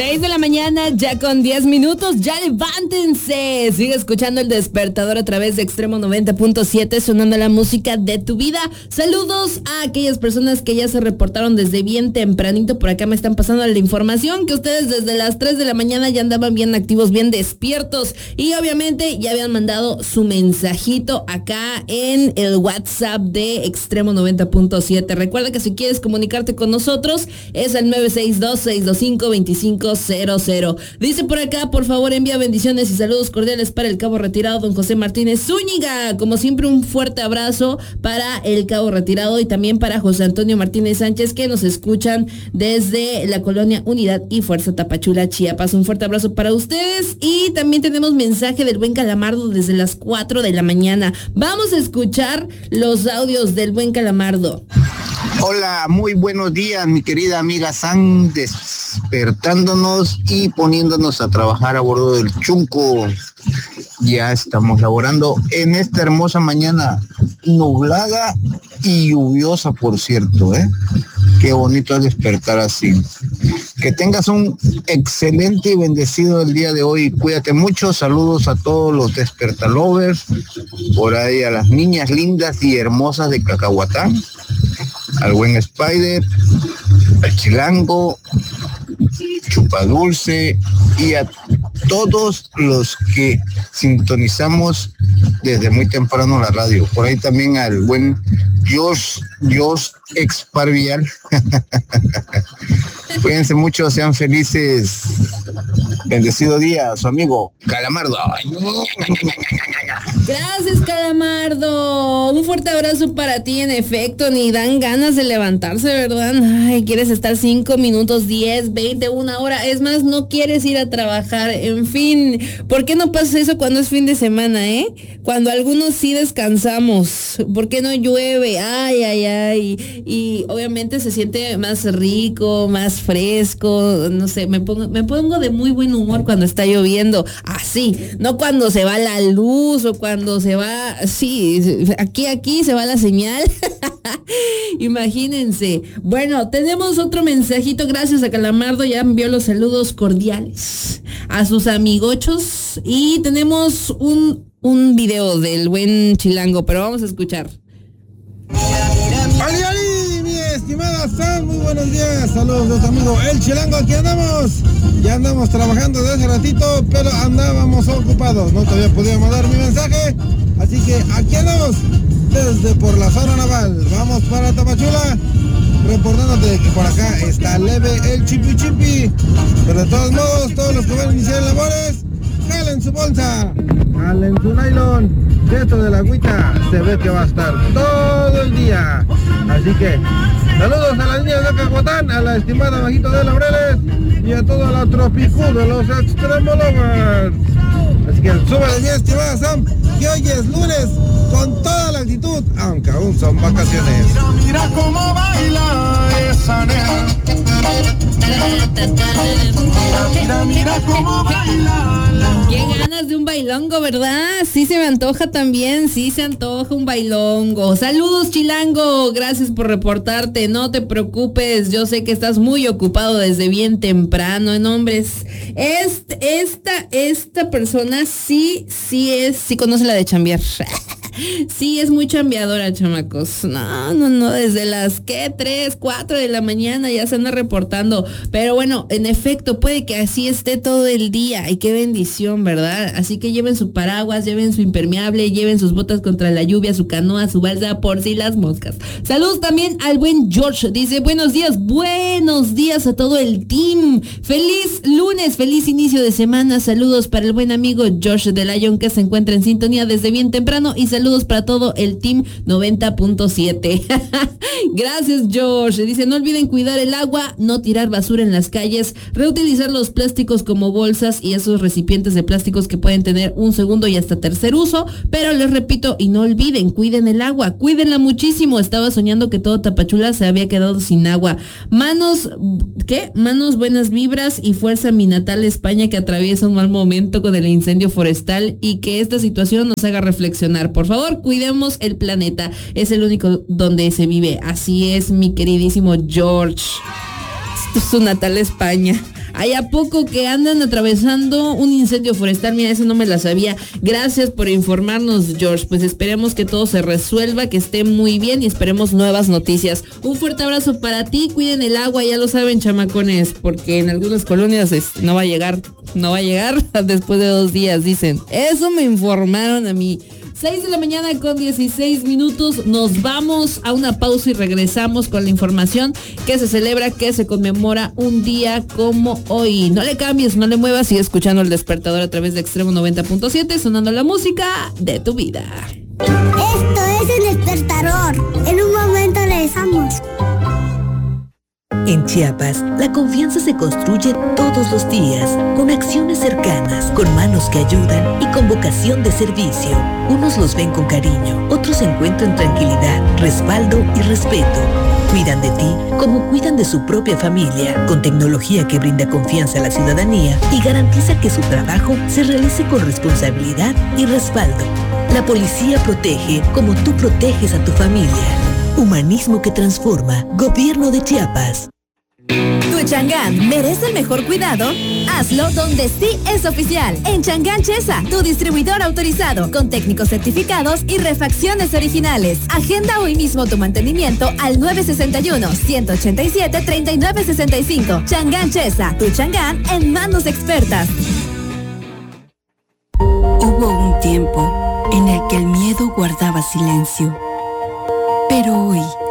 6 de la mañana, ya con 10 minutos, ya levántense. Sigue escuchando el despertador a través de Extremo 90.7, sonando la música de tu vida. Saludos a aquellas personas que ya se reportaron desde bien tempranito. Por acá me están pasando la información que ustedes desde las 3 de la mañana ya andaban bien activos, bien despiertos. Y obviamente ya habían mandado su mensajito acá en el WhatsApp de Extremo 90.7. Recuerda que si quieres comunicarte con nosotros es al 962-625-2500. Dice por acá, por favor envía bendiciones y saludos cordiales para el cabo retirado don José Martínez Zúñiga. Como siempre, un fuerte abrazo para el cabo retirado y también para José Antonio Martínez Sánchez, que nos escuchan desde la colonia Unidad y Fuerza Tapachula, Chiapas. Un fuerte abrazo para ustedes. Y también tenemos mensaje del buen Calamardo desde las 4 de la mañana. Vamos a escuchar los audios del buen Calamardo. Hola, muy buenos días, mi querida amiga San, despertándonos y poniéndonos a trabajar a bordo del Chunco. Ya estamos laborando en esta hermosa mañana, nublada y lluviosa, por cierto, Qué bonito es despertar así. Que tengas un excelente y bendecido el día de hoy. Cuídate mucho. Saludos a todos los despertalovers, por ahí a las niñas lindas y hermosas de Cacahuatán, al buen Spider, al Chilango, Chupadulce y a todos los que sintonizamos desde muy temprano la radio. Por ahí también al buen Josh Exparvial. Cuídense mucho, sean felices. Bendecido día, su amigo Calamardo. Gracias, Calamardo. Un fuerte abrazo para ti. En efecto, ni dan ganas de levantarse, ¿verdad? Ay, quieres estar 5 minutos, 10, 20, 1 hora. Es más, no quieres ir a trabajar. En fin, ¿por qué no pasa eso cuando es fin de semana, Cuando algunos sí descansamos. ¿Por qué no llueve? Ay. Y obviamente se siente más rico, más fresco. No sé, me pongo de muy buen humor cuando está lloviendo. Así, no cuando se va la luz o cuando se va, sí, aquí se va la señal. Imagínense. Bueno, tenemos otro mensajito. Gracias a Calamardo, ya envió los saludos cordiales a sus amigochos. Y tenemos un video del buen Chilango, pero vamos a escuchar. ¡Ali, mi estimada Sam! Muy buenos días. Saludos de su amigo El Chilango. Aquí andamos. Ya andamos trabajando desde hace ratito, pero andábamos ocupados. No te había podido mandar mi mensaje. Así que aquí andamos desde por la zona naval. Vamos para Tapachula, reportándote que por acá está leve el chipi. Pero de todos modos, todos los que van a iniciar labores, jalen su bolsa, jalen su nylon. Que esto de la agüita se ve que va a estar todo el día. Así que saludos a las niñas de Cacahuatán, a la estimada Majito de Laureles y a toda la Tropicú de los Extremo Lovers. Así que súbale, mi estimada Sam, que hoy es lunes con toda la actitud, aunque aún son vacaciones. Mira cómo baila esa nena. Mira cómo baila. Qué ganas de un bailongo, ¿verdad? Sí se me antoja también, sí se antoja un bailongo. Saludos, Chilango, gracias por reportarte. No te preocupes, yo sé que estás muy ocupado desde bien temprano, nombres. Esta persona sí conoce la de chambear. Sí, es muy chambeadora, chamacos. No, desde las 3, 4 de la mañana ya se anda reportando. Pero bueno, en efecto, puede que así esté todo el día. Y qué bendición, ¿verdad? Así que lleven su paraguas, lleven su impermeable, lleven sus botas contra la lluvia, su canoa, su balsa, por si las moscas. Saludos también al buen George. Dice, buenos días a todo el team. Feliz lunes, feliz inicio de semana. Saludos para el buen amigo George de Lyon, que se encuentra en sintonía desde bien temprano. Y saludos para todo el team 90.7. Gracias, George. Dice, no olviden cuidar el agua, no tirar basura en las calles, reutilizar los plásticos como bolsas y esos recipientes de plásticos que pueden tener un segundo y hasta tercer uso. Pero les repito, y no olviden, cuiden el agua, cuídenla muchísimo. Estaba soñando que todo Tapachula se había quedado sin agua. Manos, buenas vibras y fuerza a mi natal España, que atraviesa un mal momento con el incendio forestal, y que esta situación nos haga reflexionar. Por favor, cuidemos el planeta, es el único donde se vive. Así es, mi queridísimo George. Esto es su natal España. Hay a poco que andan atravesando un incendio forestal. Mira, eso no me la sabía. Gracias por informarnos, George. Pues esperemos que todo se resuelva, que esté muy bien y esperemos nuevas noticias. Un fuerte abrazo para ti. Cuiden el agua, ya lo saben, chamacones, porque en algunas colonias no va a llegar después de 2 días, dicen. Eso me informaron a mí. 6 de la mañana con 16 minutos. Nos vamos a una pausa y regresamos con la información que se celebra, que se conmemora un día como hoy. No le cambies, no le muevas, sigue escuchando El Despertador a través de Extremo 90.7, sonando la música de tu vida. Esto es El Despertador. En un momento regresamos. En Chiapas, la confianza se construye todos los días, con acciones cercanas, con manos que ayudan y con vocación de servicio. Unos los ven con cariño, otros encuentran tranquilidad, respaldo y respeto. Cuidan de ti como cuidan de su propia familia, con tecnología que brinda confianza a la ciudadanía y garantiza que su trabajo se realice con responsabilidad y respaldo. La policía protege como tú proteges a tu familia. Humanismo que transforma. Gobierno de Chiapas. ¿Tu Chang'an merece el mejor cuidado? Hazlo donde sí es oficial. En Chang'an Chesa, tu distribuidor autorizado, con técnicos certificados y refacciones originales. Agenda hoy mismo tu mantenimiento al 961-187-3965. Chang'an Chesa, tu Chang'an en manos expertas. Hubo un tiempo en el que el miedo guardaba silencio. Pero hoy